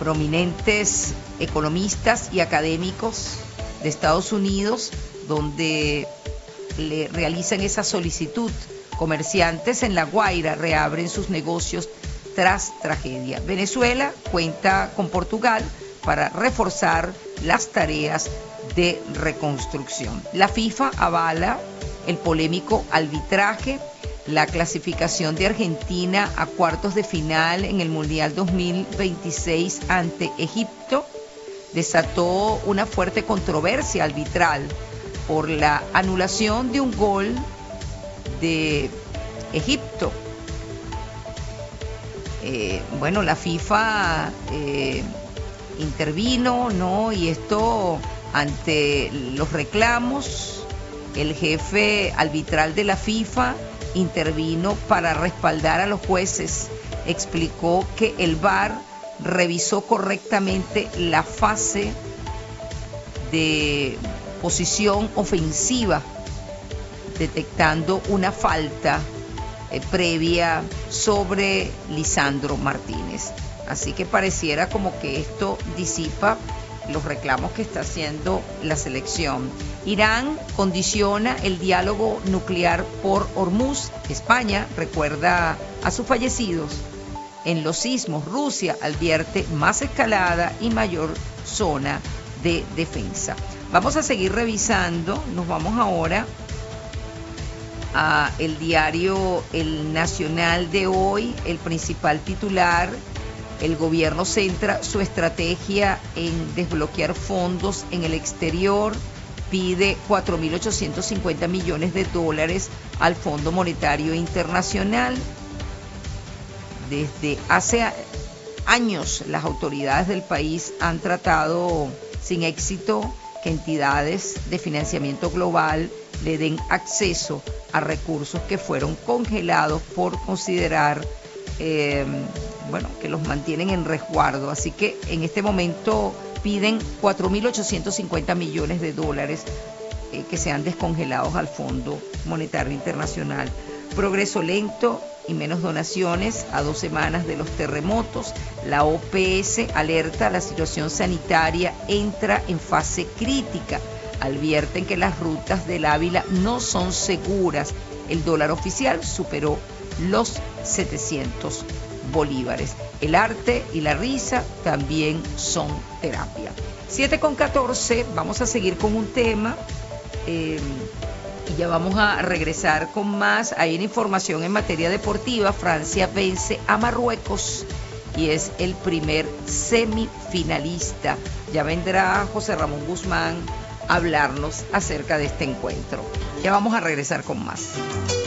prominentes economistas y académicos de Estados Unidos, donde le realizan esa solicitud. Comerciantes en La Guaira reabren sus negocios tras tragedia. Venezuela cuenta con Portugal para reforzar las tareas de reconstrucción. La FIFA avala el polémico arbitraje. La clasificación de Argentina a cuartos de final en el Mundial 2026 ante Egipto desató una fuerte controversia arbitral por la anulación de un gol de Egipto. La FIFA intervino, ¿no? Y esto ante los reclamos, el jefe arbitral de la FIFA intervino para respaldar a los jueces. Explicó que el VAR revisó correctamente la fase de posición ofensiva, detectando una falta previa sobre Lisandro Martínez. Así que pareciera como que esto disipa los reclamos que está haciendo la selección. Irán condiciona el diálogo nuclear por Hormuz. España recuerda a sus fallecidos en los sismos. Rusia advierte más escalada y mayor zona de defensa. Vamos a seguir revisando. Nos vamos ahora a el diario El Nacional de hoy. El principal titular: el gobierno centra su estrategia en desbloquear fondos en el exterior, pide 4.850 millones de dólares al Fondo Monetario Internacional. Desde hace años las autoridades del país han tratado sin éxito que entidades de financiamiento global le den acceso a recursos que fueron congelados por considerar que los mantienen en resguardo. Así que en este momento piden 4.850 millones de dólares que sean descongelados al Fondo Monetario Internacional. Progreso lento y menos donaciones a 2 semanas de los terremotos. La OPS alerta: la situación sanitaria entra en fase crítica. Advierten que las rutas del Ávila no son seguras. El dólar oficial superó los 700 bolívares. El arte y la risa también son terapia. 7:14, vamos a seguir con un tema y ya vamos a regresar con más. Hay una información en materia deportiva. Francia vence a Marruecos y es el primer semifinalista. Ya vendrá José Ramón Guzmán a hablarnos acerca de este encuentro. Ya vamos a regresar con más.